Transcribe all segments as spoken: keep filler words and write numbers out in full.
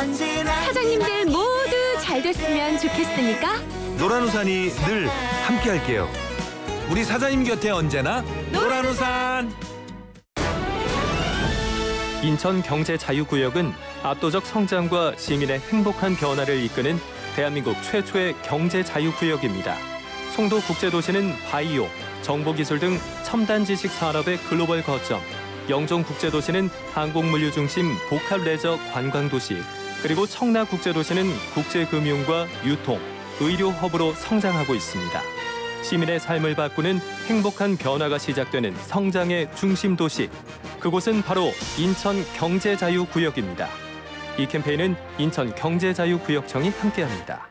사장님들 모두 잘 됐으면 좋겠으니까 노란우산이 늘 함께할게요. 우리 사장님 곁에 언제나 노란우산. 인천 경제자유구역은 압도적 성장과 시민의 행복한 변화를 이끄는 대한민국 최초의 경제자유구역입니다. 송도 국제도시는 바이오, 정보기술 등 첨단 지식 산업의 글로벌 거점, 영종 국제도시는 항공물류 중심 복합 레저 관광도시, 그리고 청라 국제도시는 국제금융과 유통, 의료 허브로 성장하고 있습니다. 시민의 삶을 바꾸는 행복한 변화가 시작되는 성장의 중심 도시, 그곳은 바로 인천 경제자유구역입니다. 이 캠페인은 인천 경제자유구역청이 함께합니다.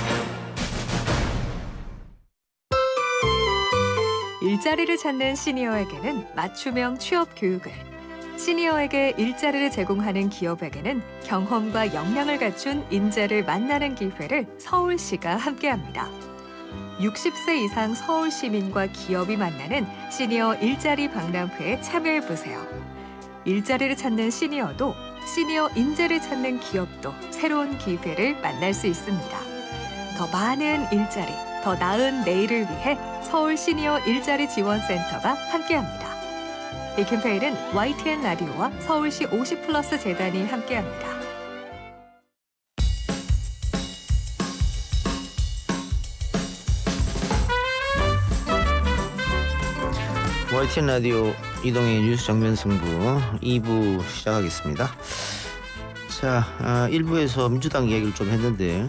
일자리를 찾는 시니어에게는 맞춤형 취업 교육을, 시니어에게 일자리를 제공하는 기업에게는 경험과 역량을 갖춘 인재를 만나는 기회를 서울시가 함께합니다. 육십 세 이상 서울 시민과 기업이 만나는 시니어 일자리 박람회에 참여해보세요. 일자리를 찾는 시니어도 시니어 인재를 찾는 기업도 새로운 기회를 만날 수 있습니다. 더 많은 일자리, 더 나은 내일을 위해 서울 시니어 일자리 지원센터가 함께합니다. 이 캠페인은 와이티엔 라디오와 서울시 오십 플러스 재단이 함께합니다. 와이티엔 라디오 이동의 뉴스 정면 승부 이 부 시작하겠습니다. 자, 아, 일 부에서 민주당 이야기를 좀 했는데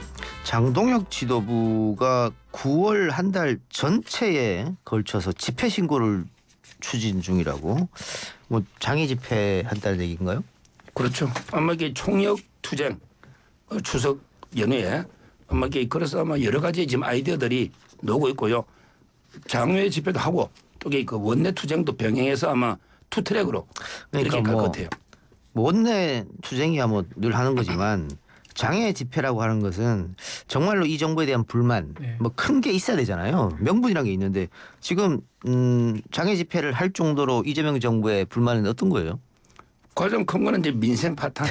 장동혁 지도부가 구월 한 달 전체에 걸쳐서 집회 신고를 추진 중이라고. 뭐 장애 집회 한 달 얘기인가요? 그렇죠. 아마 이게 총력 투쟁 추석 연휴에 아마 이게 그래서 아마 여러 가지 지금 아이디어들이 나오고 있고요. 장외 집회도 하고 또 이게 그 원내 투쟁도 병행해서 아마 투 트랙으로 그러니까 이렇게 갈 것 뭐, 같아요. 뭐 원내 투쟁이야 뭐 늘 하는 거지만 장애 집회라고 하는 것은 정말로 이 정부에 대한 불만 네. 뭐 큰 게 있어야 되잖아요. 명분이란 게 있는데 지금 음, 장애 집회를 할 정도로 이재명 정부의 불만은 어떤 거예요? 가장 큰 거는 이제 민생 파탄,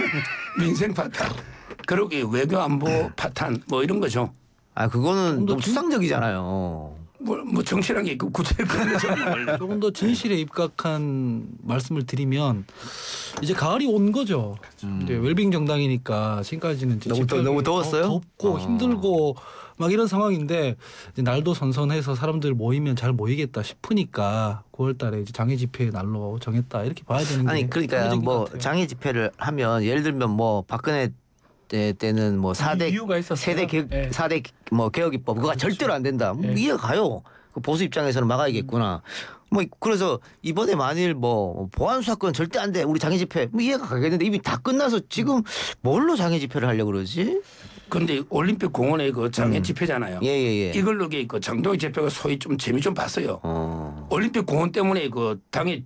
민생 파탄, 그리고 외교 안보 파탄 뭐 이런 거죠. 아 그거는 너무 진- 추상적이잖아요. 뭐, 뭐 정치란 게 있고 구체적인 거죠. 조금 더 진실에 입각한 말씀을 드리면 이제 가을이 온 거죠. 이제 웰빙 정당이니까 지금까지는 이제 너무 집회가 더- 너무 더웠어요? 덥고 어. 힘들고 막 이런 상황인데 이제 날도 선선해서 사람들 모이면 잘 모이겠다 싶으니까 구월달에 이제 장애 집회 날로 정했다 이렇게 봐야 되는 게 아니 그러니까 합리적인 것 뭐 같아요. 장애 집회를 하면 예를 들면 뭐 박근혜 때, 때는 뭐 사 대 이유가 있었어요. 세대 개, 네. 사 대 뭐 개혁 입법 그거 절대로 안 된다. 뭐 네. 이해가 가요. 그 보수 입장에서는 막아야겠구나. 뭐 그래서 이번에 만일 뭐 보안 사건 절대 안 돼. 우리 장애 집회 뭐 이해가 가겠는데 이미 다 끝나서 지금 뭘로 장애 집회를 하려고 그러지? 그런데 올림픽 공원의 그 장애 음. 집회잖아요. 예예예. 이걸로 그 장동희 대표가 소위 좀 재미 좀 봤어요. 어. 올림픽 공원 때문에 그 당의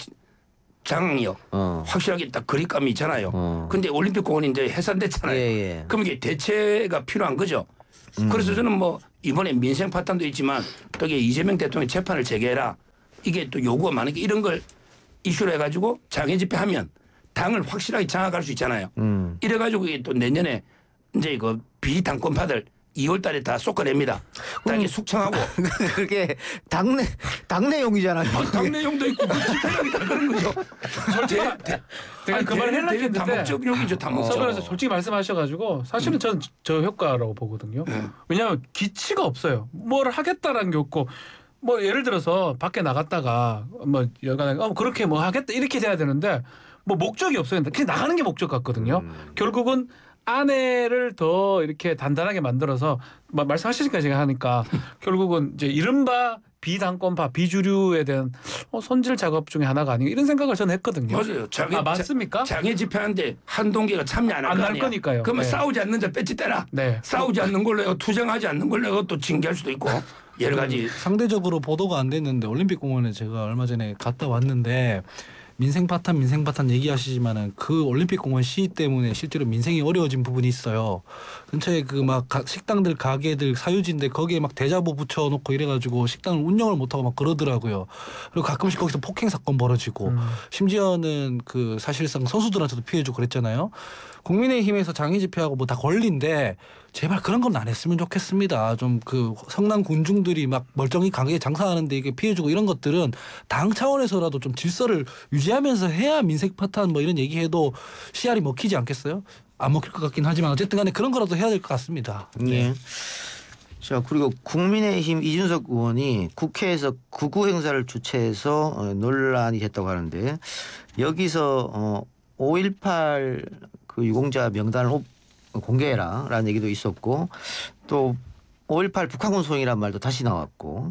장이요. 어. 확실하게 딱 거리감이 있잖아요. 어. 근데 올림픽 공원이 이제 해산됐잖아요. 예예. 그럼 이게 대체가 필요한 거죠. 음. 그래서 저는 뭐 이번에 민생 파탄도 있지만 또 이게 이재명 대통령 재판을 재개해라. 이게 또 요구가 많으니까 이런 걸 이슈로 해가지고 장애 집회하면 당을 확실하게 장악할 수 있잖아요. 음. 이래가지고 이게 또 내년에 이제 그 비당권파들 이월 달에 다 쏟아냅니다. 다 이게 숙청하고 그게 당내 당내용이잖아요. 아, 당내용도 있고 그 집회장이 다 그런 거죠. 솔직히 제가 그 말을 하려고 했는데 다목적용이죠. 다목적. 서울에서 솔직히 말씀하셔가지고 사실은 저는 저 효과라고 보거든요. 네. 왜냐하면 기치가 없어요. 뭘 하겠다라는 게 없고 뭐 예를 들어서 밖에 나갔다가 뭐 여간에 어, 그렇게 뭐 하겠다 이렇게 돼야 되는데 뭐 목적이 없어요. 그냥 나가는 게 목적 같거든요. 음. 결국은 아내를 더 이렇게 단단하게 만들어서 마- 말씀하시니까 제가 하니까 결국은 이제 이른바 비당권파 비주류에 대한 어, 손질 작업 중에 하나가 아닌가 이런 생각을 저는 했거든요. 맞아요. 장애, 아 맞습니까? 자, 장애 집회하는데 한동계가 참여 안 할 안 거 할 아니야. 거니까요. 그러면 네. 싸우지 않는 자 배치 떼라. 네. 싸우지 않는 걸로 해서 투쟁하지 않는 걸로 해서 또 징계할 수도 있고 여러 가지. 상대적으로 보도가 안 됐는데 올림픽 공원에 제가 얼마 전에 갔다 왔는데 민생 파탄 민생 파탄 얘기하시지만은 그 올림픽 공원 시위 때문에 실제로 민생이 어려워진 부분이 있어요. 근처에 그 막 식당들 가게들 사유지인데 거기에 막 대자보 붙여놓고 이래가지고 식당을 운영을 못하고 막 그러더라고요. 그리고 가끔씩 거기서 폭행 사건 벌어지고 음. 심지어는 그 사실상 선수들한테도 피해주고 그랬잖아요. 국민의힘에서 장애 집회하고 뭐 다 권리인데 제발 그런 건 안 했으면 좋겠습니다. 좀 그 성남 군중들이 막 멀쩡히 강하게 장사하는데 이게 피해주고 이런 것들은 당 차원에서라도 좀 질서를 유지하면서 해야 민생 파탄 뭐 이런 얘기해도 씨알이 먹히지 않겠어요? 안 먹힐 것 같긴 하지만 어쨌든 간에 그런 거라도 해야 될 것 같습니다. 예. 자, 그리고 국민의힘 이준석 의원이 국회에서 구구 행사를 주최해서 어, 논란이 됐다고 하는데 여기서 어, 오일팔 그 유공자 명단을 오- 공개해라라는 얘기도 있었고 또 오일팔 북한군 소행이란 말도 다시 나왔고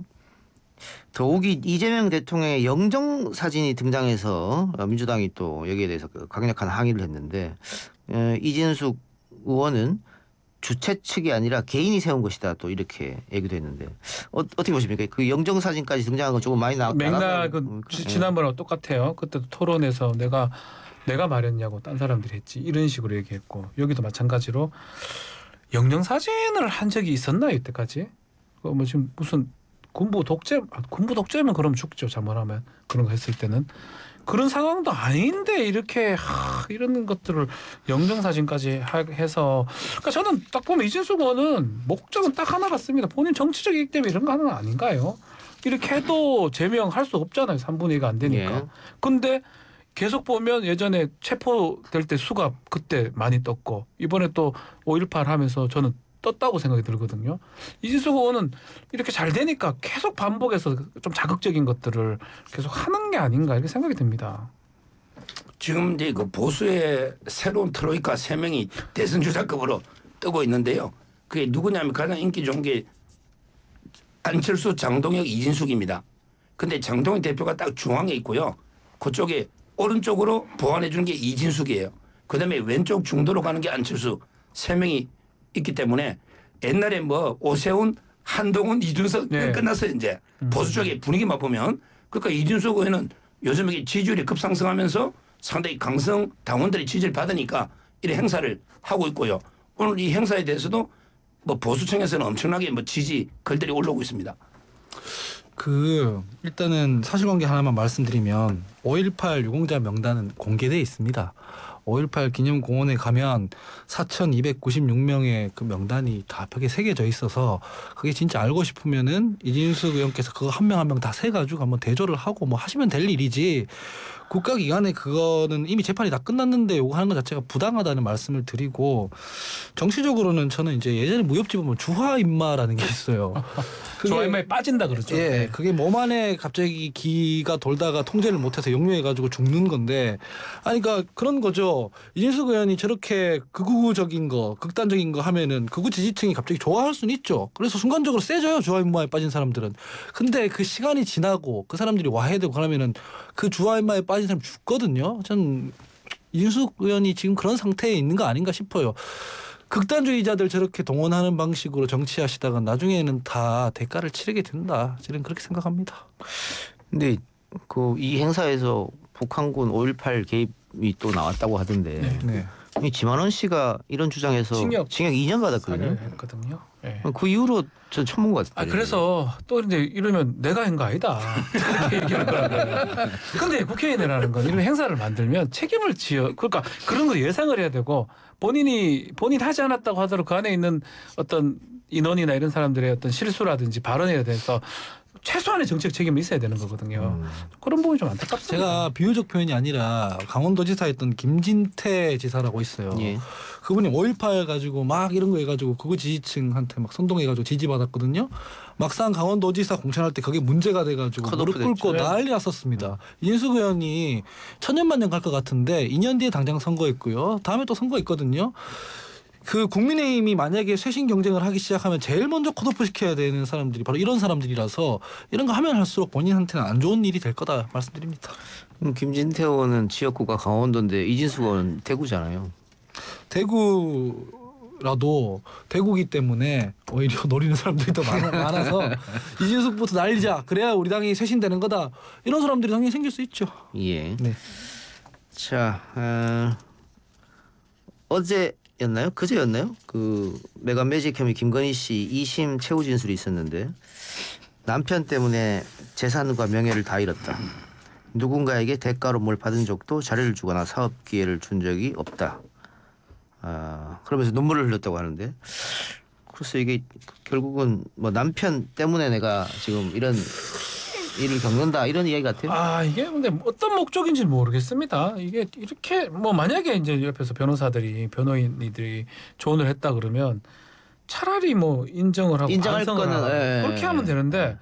더욱이 이재명 대통령의 영정 사진이 등장해서 어, 민주당이 또 여기에 대해서 그 강력한 항의를 했는데 어, 이진숙 의원은 주최 측이 아니라 개인이 세운 것이다 또 이렇게 얘기도 했는데 어, 어떻게 보십니까? 그 영정 사진까지 등장한 건 조금 많이 나. 맥락은 예. 지- 지난번하고 똑같아요. 그때도 토론에서 내가 내가 말했냐고 딴 사람들이 했지 이런 식으로 얘기했고 여기도 마찬가지로 영정 사진을 한 적이 있었나 이때까지? 그 뭐 지금 무슨 군부 독재 아, 군부 독재면 그럼 죽죠 잘못하면 그런 거 했을 때는 그런 상황도 아닌데 이렇게 하, 이런 것들을 영정 사진까지 하, 해서 그러니까 저는 딱 보면 이진숙 의원은 목적은 딱 하나 같습니다. 본인 정치적 이익 때문에 이런 거 하는 거 아닌가요? 이렇게 해도 제명할 수 없잖아요. 삼분의 이가 안 되니까. 예. 근데 계속 보면 예전에 체포될 때 수갑 그때 많이 떴고 이번에 또 오일팔 하면서 저는 떴다고 생각이 들거든요. 이진숙 의원은 이렇게 잘 되니까 계속 반복해서 좀 자극적인 것들을 계속 하는 게 아닌가 이렇게 생각이 듭니다. 지금 이제 그 보수의 새로운 트로이카 세 명이 대선 주자급으로 뜨고 있는데요. 그게 누구냐면 가장 인기 좋은 게 안철수, 장동혁, 이진숙입니다. 근데 장동혁 대표가 딱 중앙에 있고요. 그쪽에 오른쪽으로 보완해 주는 게 이진숙이에요. 그다음에 왼쪽 중도로 가는 게 안철수 세 명이 있기 때문에 옛날에 뭐 오세훈, 한동훈, 이준석 네. 끝났어요 이제 보수 쪽의 분위기만 보면 그러니까 이준석 의원은 요즘 이게 지지율이 급상승하면서 상당히 강성 당원들의 지지를 받으니까 이런 행사를 하고 있고요. 오늘 이 행사에 대해서도 뭐 보수층에서는 엄청나게 뭐 지지 글들이 올라오고 있습니다. 그 일단은 사실관계 하나만 말씀드리면 오일팔 유공자 명단은 공개돼 있습니다. 오일팔 기념공원에 가면 사천이백구십육 명의 그 명단이 다 벽에 새겨져 있어서 그게 진짜 알고 싶으면은 이진숙 의원께서 그거 한 명 한 명 다 세가지고 한번 대조를 하고 뭐 하시면 될 일이지 국가기관에 그거는 이미 재판이 다 끝났는데 요거 하는 것 자체가 부당하다는 말씀을 드리고 정치적으로는 저는 이제 예전에 무협지 보면 주화인마라는 게 있어요. 그게 조화인마에 빠진다 그러죠. 예, 네. 그게 몸 안에 갑자기 기가 돌다가 통제를 못해서 역류해가지고 죽는 건데, 아니, 그러니까 그런 거죠. 이진숙 의원이 저렇게 극우적인 거, 극단적인 거 하면은 극우 지지층이 갑자기 좋아할 수는 있죠. 그래서 순간적으로 세져요, 주화인마에 빠진 사람들은. 근데 그 시간이 지나고 그 사람들이 와해되고 그러면은 그 주화인마에 빠진 사람 죽거든요. 전 이진숙 의원이 지금 그런 상태에 있는 거 아닌가 싶어요. 극단주의자들 저렇게 동원하는 방식으로 정치하시다가 나중에는 다 대가를 치르게 된다. 저는 그렇게 생각합니다. 근데 그 이 행사에서 북한군 오일팔 개입이 또 나왔다고 하던데 네. 이 지만원 씨가 이런 주장해서 징역. 징역 이 년 받았거든요. 했거든요. 네. 그 이후로 저 처음 본 것 같아요. 아 그래서 또 이제 이러면 내가 한 거 아니다 이렇게 얘기할 거라고요. 근데 국회의원이라는 건 이런 행사를 만들면 책임을 지어 그러니까 그런 거 예상을 해야 되고 본인이 본인 하지 않았다고 하더라도 그 안에 있는 어떤 인원이나 이런 사람들의 어떤 실수라든지 발언에 대해서 최소한의 정책 책임이 있어야 되는 거거든요. 음. 그런 부분이 좀 안타깝습니다. 제가 비유적 표현이 아니라 강원도지사였던 김진태 지사라고 있어요. 예. 그분이 오일팔 가지고 막 이런 거 해가지고 그거 지지층한테 막 선동해가지고 지지받았거든요. 막상 강원도지사 공천할 때 그게 문제가 돼가지고 컷오프 무릎 꿇고 됐죠. 난리 났었습니다. 이진숙 의원이 천년만년 갈 것 같은데 이 년 뒤에 당장 선거했고요. 다음에 또 선거 있거든요. 그 국민의힘이 만약에 쇄신 경쟁을 하기 시작하면 제일 먼저 컷오프 시켜야 되는 사람들이 바로 이런 사람들이라서 이런 거 하면 할수록 본인한테는 안 좋은 일이 될 거다 말씀드립니다. 음, 김진태 의원은 지역구가 강원도인데 이진숙 의원은 대구잖아요. 대구라도 대구기 때문에 오히려 노리는 사람들이 더 많아, 많아서 이진숙부터 날리자 그래야 우리 당이 쇄신되는 거다 이런 사람들이 당연히 생길 수 있죠. 예. 네. 자 어, 어제였나요? 그제였나요? 그 메간 매직 혐의 김건희 씨 이 심 최후 진술이 있었는데 남편 때문에 재산과 명예를 다 잃었다. 누군가에게 대가로 뭘 받은 적도 자료를 주거나 사업 기회를 준 적이 없다. 아, 그러면서 눈물을 흘렸다고 하는데 그래서 이게 결국은 뭐 남편 때문에 내가 지금 이런 일을 겪는다 이런 이야기 같아요. 아 이게 근데 어떤 목적인지는 모르겠습니다. 이게 이렇게 뭐 만약에 이제 옆에서 변호사들이 변호인들이 조언을 했다 그러면 차라리 뭐 인정을 하고 인정할 반성을 거는, 하고 예, 그렇게 예, 하면 예. 되는데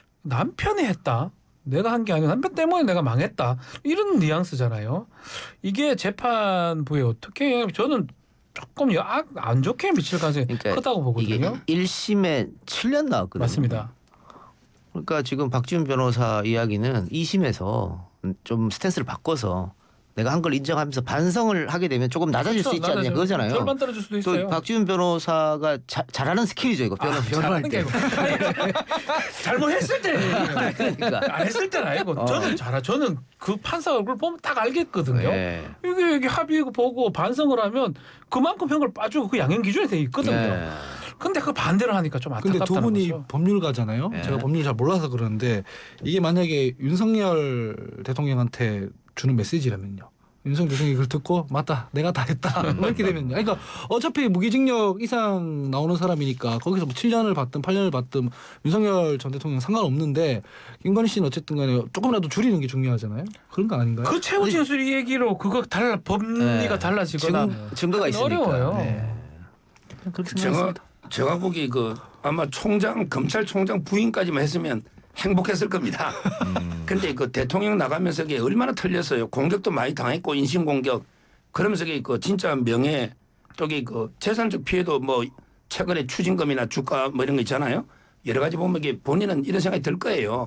남편이 했다. 내가 한 게 아니고 남편 때문에 내가 망했다. 이런 뉘앙스잖아요. 이게 재판부에 어떻게 저는 조금 악, 안 좋게 미칠 가능성이 그러니까 크다고 보거든요. 이게 일 심에 칠 년 나왔거든요. 맞습니다. 그러니까 지금 박지훈 변호사 이야기는 이 심에서 좀 스탠스를 바꿔서 내가 한 걸 인정하면서 반성을 하게 되면 조금 낮아질 그렇죠. 수 있지 않냐 낮아져요. 그거잖아요. 절반 떨어질 수도 있어요. 또 박지훈 변호사가 자, 잘하는 스킬이죠 이거 변호, 아, 변호할 잘하는 때. 게 아니고. 잘못했을 때 그러니까. 안 했을 때는 아니고 어. 저는 잘하 저는 그 판사 얼굴 보면 딱 알겠거든요. 예. 이게 이게 합의 보고 반성을 하면 그만큼 형을 빠지고 그 양형 기준에 돼 있거든요. 예. 근데 그 반대로 하니까 좀 근데 안타깝다는 두 분이 거죠. 법률가잖아요. 네. 제가 법률 잘 몰라서 그러는데 이게 만약에 윤석열 대통령한테 주는 메시지라면요. 윤석열 대통령이 그걸 듣고 맞다 내가 다 했다 이렇게 되면요. 그러니까 어차피 무기징역 이상 나오는 사람이니까 거기서 뭐 칠 년을 받든 팔 년을 받든 윤석열 전 대통령 상관없는데 김건희 씨는 어쨌든 간에 조금이라도 줄이는 게 중요하잖아요. 그런 거 아닌가요? 그 최후 진술 이 얘기로 그거 달라 법리가 네. 달라지거나 증, 증거가 있으니까. 어려워요. 네. 그렇게 제가 생각했습니다. 제가 보기 그 아마 총장 검찰총장 부인까지만 했으면 행복했을 겁니다. 근데 그 대통령 나가면서 이게 얼마나 틀렸어요. 공격도 많이 당했고 인신 공격. 그러면서 이게 그 진짜 명예 또기 그 재산적 피해도 뭐 최근에 추징금이나 주가 뭐 이런 거 있잖아요. 여러 가지 보면 이게 본인은 이런 생각이 들 거예요.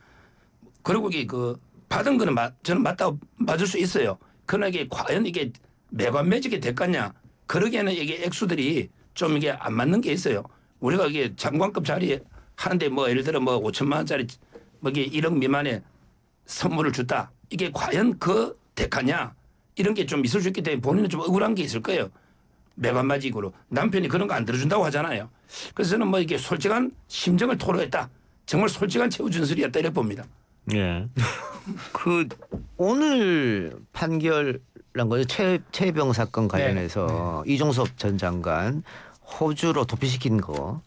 그리고 이게 그 받은 거는 맞, 저는 맞다고 맞을 수 있어요. 그러나 이게 과연 이게 매관매직이 될거냐? 그러기에는 이게 액수들이 좀 이게 안 맞는 게 있어요. 우리가 이게 장관급 자리 하는데 뭐 예를 들어 뭐 오천만 원짜리 뭐 이게 일억 미만의 선물을 줬다. 이게 과연 그 대가냐? 이런 게 좀 있을 수 있기 때문에 본인은 좀 억울한 게 있을 거예요. 매관매직으로 남편이 그런 거 안 들어준다고 하잖아요. 그래서 저는 뭐 이게 솔직한 심정을 토로했다. 정말 솔직한 최후 진술이었다 이렇게 봅니다. 예. 그 오늘 판결난 거죠. 최 최병 사건 관련해서 네. 이종섭 전 장관 호주로 도피시킨 거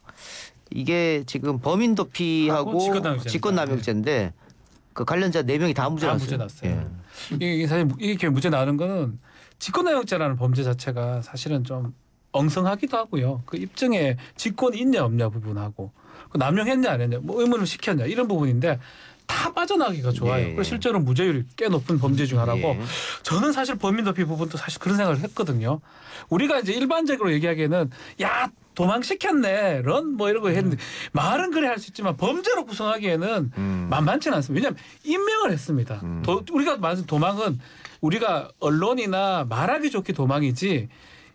이게 지금 범인 도피하고 직권남용죄인데 그 관련자 네 명이 다 무죄 다 났어요. 무죄 났어요. 예. 이게 사실 이렇게 무죄 나는 거는 직권남용죄라는 범죄 자체가 사실은 좀 엉성하기도 하고요. 그 입증에 직권이 있냐 없냐 부분하고 남용했냐 안 했냐 뭐 의문을 시켰냐 이런 부분인데 다 빠져나가기가 좋아요. 예. 그래서 실제로 무죄율이 꽤 높은 범죄 중 하나고 예. 저는 사실 범인 도피 부분도 사실 그런 생각을 했거든요. 우리가 이제 일반적으로 얘기하기에는 야 도망시켰네 런 뭐 이런 거 했는데 음. 말은 그래 할 수 있지만 범죄로 구성하기에는 음. 만만치는 않습니다. 왜냐하면 임명을 했습니다. 음. 도, 우리가 말한 도망은 우리가 언론이나 말하기 좋게 도망이지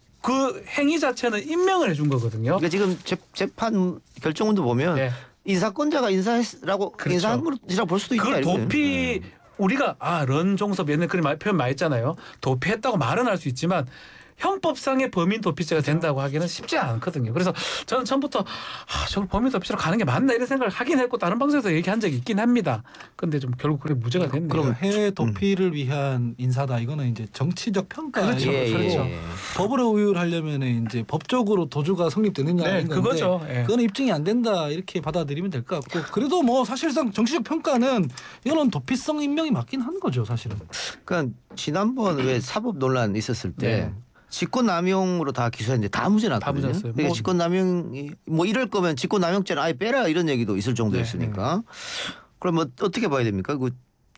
그 행위 자체는 임명을 해준 거거든요. 그러니까 지금 재, 재판 결정문도 보면 네. 인사권자가 인사라고 그렇죠. 인사한 것이라고 볼 수도 있다. 그걸 도피 음. 우리가 아 런종섭 옛날 그런 표현 많이 했잖아요. 도피했다고 말은 할 수 있지만 형법상의 범인 도피죄가 된다고 하기는 쉽지 않거든요. 그래서 저는 처음부터 아, 저걸 범인 도피죄로 가는 게 맞나 이런 생각을 하긴 했고 다른 방송에서 얘기한 적이 있긴 합니다. 근데 좀 결국 그래 무죄가 됐네요. 그럼 해외 도피를 음. 위한 인사다. 이거는 이제 정치적 평가. 그렇죠. 예, 그렇죠. 예. 법으로 우율하려면 이제 법적으로 도주가 성립되느냐 네, 이건데 그거죠. 예. 그거는 입증이 안 된다 이렇게 받아들이면 될 것 같고 그래도 뭐 사실상 정치적 평가는 이거는 도피성 임명이 맞긴 한 거죠 사실은. 그러니까 지난번 왜 사법 논란 있었을 때. 네. 직권남용으로 다 기소했는데 다 무죄 났거든요. 다 무죄 뭐 직권남용이 뭐 이럴 거면 직권남용죄는 아예 빼라 이런 얘기도 있을 정도였으니까. 네. 그럼 뭐 어떻게 봐야 됩니까? 그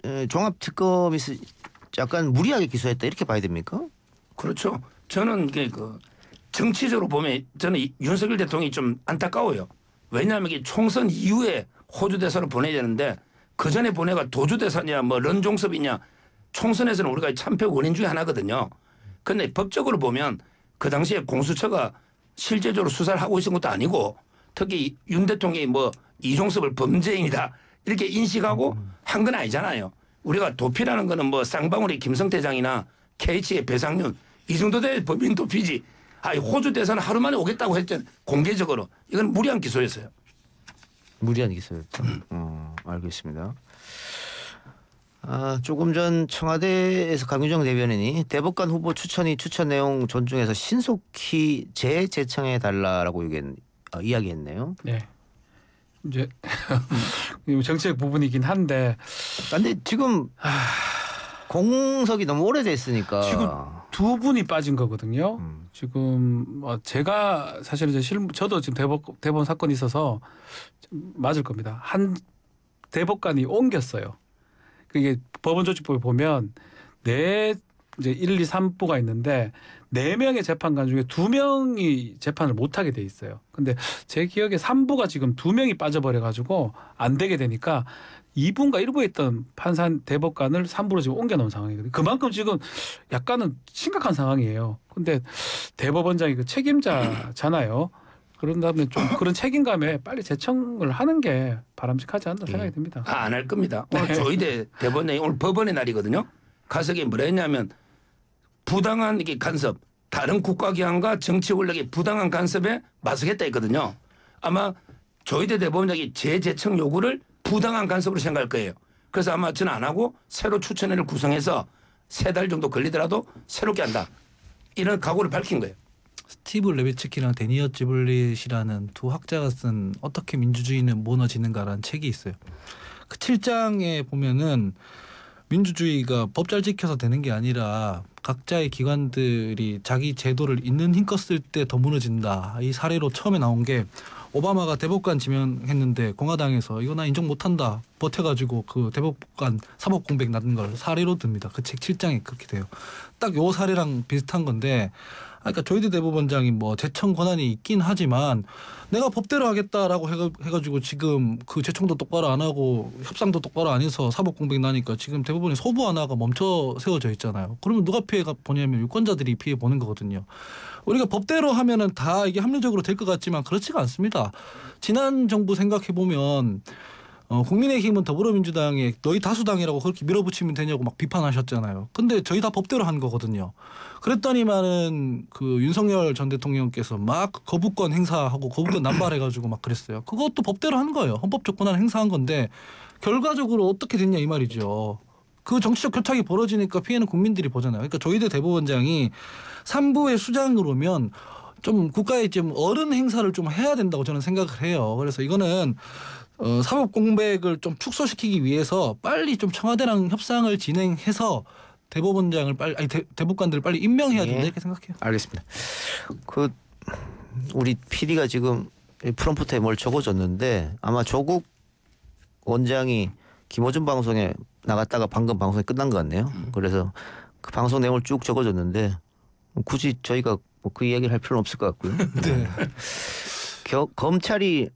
종합특검이 약간 무리하게 기소했다 이렇게 봐야 됩니까? 그렇죠. 저는 이게 그 정치적으로 보면 저는 윤석열 대통령이 좀 안타까워요. 왜냐하면 이게 총선 이후에 호주 대사로 보내야 되는데 그 전에 보내가 도주 대사냐 뭐 런종섭이냐 총선에서는 우리가 참패 원인 중에 하나거든요. 그런데 법적으로 보면 그 당시에 공수처가 실제적으로 수사를 하고 있는 것도 아니고 특히 윤 대통령이 뭐 이종섭을 범죄인이다 이렇게 인식하고 한 건 아니잖아요. 우리가 도피라는 거는 뭐 쌍방울의 김성태장이나 케이치의 배상윤 이 정도 돼 범인 도피지. 아니 호주 대사는 하루 만에 오겠다고 했잖아요. 공개적으로. 이건 무리한 기소였어요. 무리한 기소였다. 음. 어, 알겠습니다. 아, 조금 전 청와대에서 강윤정 대변인이 대법관 후보 추천이 추천 내용 존중해서 신속히 재제청해 달라라고 얘기했, 어, 이야기했네요. 네. 이제 정책 부분이긴 한데 아, 근데 지금 공석이 너무 오래됐으니까 지금 두 분이 빠진 거거든요. 음. 지금 뭐 제가 사실은 이제 실 저도 지금 대법 대법원 사건이 있어서 맞을 겁니다. 한 대법관이 옮겼어요. 그게 법원조직법에 보면 네 이제 일, 이, 삼 부가 있는데 네 명의 재판관 중에 두 명이 재판을 못 하게 돼 있어요. 근데 제 기억에 삼 부가 지금 두 명이 빠져버려 가지고 안 되게 되니까 이 부인가 일 부에 있던 판사 대법관을 삼 부로 지금 옮겨 놓은 상황이거든요. 그만큼 지금 약간은 심각한 상황이에요. 근데 대법원장이 그 책임자잖아요. 그런 다음에 좀 그런 책임감에 빨리 재청을 하는 게 바람직하지 않나 생각이 듭니다. 아, 안 할 겁니다. 오늘 네. 조희대 대법원장이 오늘 법원의 날이거든요. 가서 이게 뭐라 했냐면 부당한 이게 간섭, 다른 국가기관과 정치 권력의 부당한 간섭에 맞서겠다 했거든요. 아마 조희대 대법원장이 재재청 요구를 부당한 간섭으로 생각할 거예요. 그래서 아마 저는 안 하고 새로 추천회를 구성해서 세 달 정도 걸리더라도 새롭게 한다. 이런 각오를 밝힌 거예요. 스티브 레비츠키랑 데니어 지블릿이라는 두 학자가 쓴 어떻게 민주주의는 무너지는가라는 책이 있어요. 그 칠 장에 보면은 민주주의가 법 잘 지켜서 되는 게 아니라 각자의 기관들이 자기 제도를 있는 힘껏 쓸 때 더 무너진다. 이 사례로 처음에 나온 게 오바마가 대법관 지명했는데 공화당에서 이거 나 인정 못한다 버텨가지고 그 대법관 사법 공백 나는 걸 사례로 듭니다. 그 책 칠 장에 그렇게 돼요. 딱 요 사례랑 비슷한 건데 그러니까 조희대 대법원장이 뭐 재청 권한이 있긴 하지만 내가 법대로 하겠다라고 해가, 해가지고 지금 그 재청도 똑바로 안 하고 협상도 똑바로 안 해서 사법 공백 나니까 지금 대법원의 소부 하나가 멈춰 세워져 있잖아요. 그러면 누가 피해가 보냐면 유권자들이 피해 보는 거거든요. 우리가 법대로 하면은 다 이게 합리적으로 될 것 같지만 그렇지가 않습니다. 지난 정부 생각해 보면 어, 국민의힘은 더불어민주당에 너희 다수당이라고 그렇게 밀어붙이면 되냐고 막 비판하셨잖아요. 근데 저희 다 법대로 한 거거든요. 그랬더니만은 그 윤석열 전 대통령께서 막 거부권 행사하고 거부권 남발해가지고 막 그랬어요. 그것도 법대로 한 거예요. 헌법적 권한을 행사한 건데 결과적으로 어떻게 됐냐 이 말이죠. 그 정치적 교착이 벌어지니까 피해는 국민들이 보잖아요. 그러니까 조희대 대법원장이 삼 부의 수장으로면 좀 국가의 좀 어른 행사를 좀 해야 된다고 저는 생각을 해요. 그래서 이거는 어, 사법 공백을 좀 축소시키기 위해서 빨리 좀 청와대랑 협상을 진행해서 대법원장을 빨리 아니 대, 대법관들을 빨리 임명해야 된다 예. 이렇게 생각해요. 알겠습니다. 그 우리 피디가 지금 프롬프트에 뭘 적어줬는데 아마 조국 원장이 김어준 방송에 나갔다가 방금 방송이 끝난 것 같네요. 그래서 그 방송 내용을 쭉 적어줬는데 굳이 저희가 뭐 그 이야기를 할 필요는 없을 것 같고요. 네. 겨, 검찰이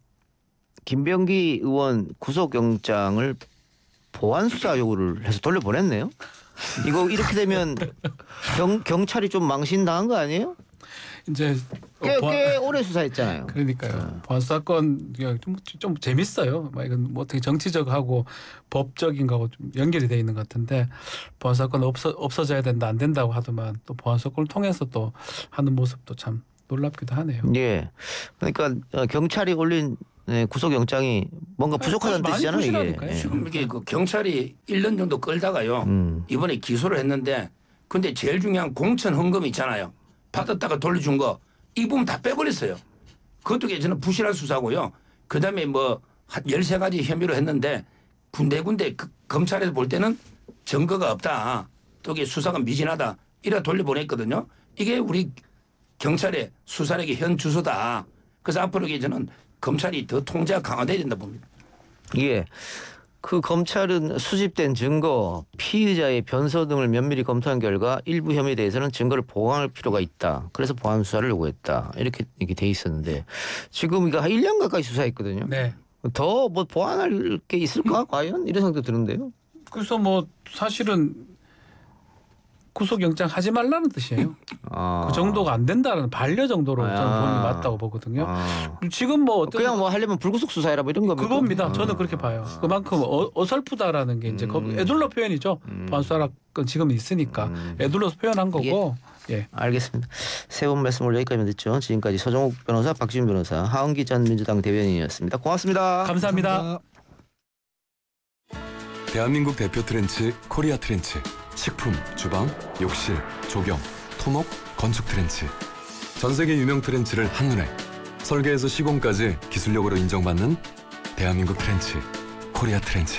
김병기 의원 구속영장을 보완수사 요구를 해서 돌려보냈네요. 이거 이렇게 되면 경, 경찰이 좀 망신당한 거 아니에요? 이제 꽤, 보안- 꽤 오래 수사했잖아요. 그러니까요. 보안 사건 좀, 좀 재밌어요. 막 이건 뭐 어떻게 정치적하고 법적인 거하고 좀 연결이 돼 있는 것 같은데 보안 사건 없어 없어져야 된다 안 된다고 하더만 또 보안 사건을 통해서 또 하는 모습도 참 놀랍기도 하네요. 예. 그러니까 어, 경찰이 올린 네, 구속영장이 뭔가 부족하다는 많이 뜻이잖아요. 이게. 부실하니까요. 예. 지금 이게 그 경찰이 일 년 정도 끌다가요. 음. 이번에 기소를 했는데 근데 제일 중요한 공천 헌금 있잖아요. 받았다가 돌려준 거 이 부분 다 빼버렸어요. 그것도 저는 부실한 수사고요. 그다음에 뭐 한 열세 가지 혐의로 했는데 군데군데 그 검찰에서 볼 때는 증거가 없다. 또 이게 수사가 미진하다. 이래 돌려보냈거든요. 이게 우리 경찰의 수사력의 현 주소다. 그래서 앞으로 이게 저는 검찰이 더 통제가 강화돼야 된다 봅니다. 예. 그 검찰은 수집된 증거, 피의자의 변서 등을 면밀히 검토한 결과 일부 혐의에 대해서는 증거를 보강할 필요가 있다. 그래서 보완 수사를 요구했다. 이렇게 이렇게 돼 있었는데 지금 이거 한 일 년 가까이 수사했거든요. 네. 더 뭐 보완할 게 있을까 과연 이런 생각도 드는데요. 그래서 뭐 사실은 구속영장 하지 말라는 뜻이에요. 아. 그 정도가 안 된다는 반려 정도로 저는 아. 보는 게 맞다고 보거든요. 아. 지금 뭐 어떤 그냥 뭐 하려면 불구속 수사해라 뭐 이런 겁니까? 그겁니다. 아. 저는 그렇게 봐요. 그만큼 어, 어설프다라는 게 이제 음. 애둘러 표현이죠. 음. 보안수사락은 지금 있으니까 음. 애둘러서 표현한 거고. 예. 알겠습니다. 세 분 말씀을 여기까지만 듣죠. 지금까지 서정욱 변호사, 박지훈 변호사, 하은기 전 민주당 대변인이었습니다. 고맙습니다. 감사합니다. 감사합니다. 대한민국 대표 트렌치 코리아 트렌치. 식품, 주방, 욕실, 조경, 토목, 건축 트렌치. 전 세계 유명 트렌치를 한눈에 설계에서 시공까지 기술력으로 인정받는 대한민국 트렌치 코리아 트렌치.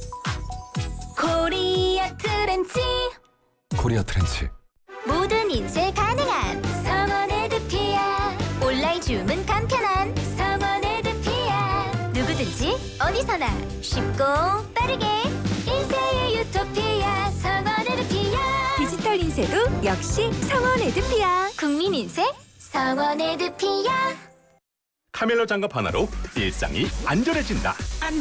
코리아 트렌치. 코리아 트렌치. 모든 인쇄 가능한 성원 에드피아. 온라인 주문 간편한 성원 에드피아. 누구든지 어디서나 쉽고 빠르게 인쇄의 유토피아. 성원 에드피아. 디지털 인쇄도 역시 성원 에드피아. 국민 인쇄 성원 에드피아. 카멜로 장갑 하나로 일상이 안전해진다. 안전.